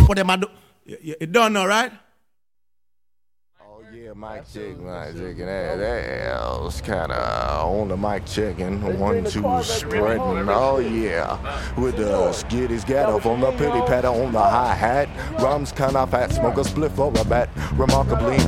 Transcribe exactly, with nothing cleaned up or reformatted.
what them I do. You, you, you don't know, right? Yeah, mic check, mic check, and that, that was kind of on the mic checking. One, two, spreading. Oh yeah, with the skitties get up on the pity patter on the hi hat. Rum's kind of fat, smoke a spliff or a bat. Remarkably